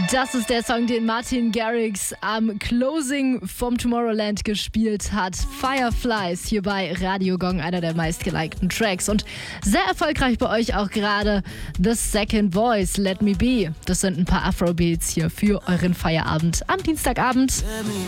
Das ist der Song, den Martin Garrix am Closing vom Tomorrowland gespielt hat. Fireflies hier bei Radio Gong, einer der meistgelikten Tracks. Und sehr erfolgreich bei euch auch gerade The Second Voice, Let Me Be. Das sind ein paar Afrobeats hier für euren Feierabend am Dienstagabend.